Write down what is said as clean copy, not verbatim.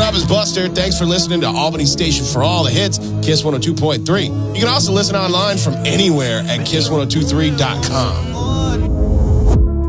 up? It's Buster. Thanks for listening to Albany Station for all the hits, Kiss 102.3. You can also listen online from anywhere at kiss1023.com.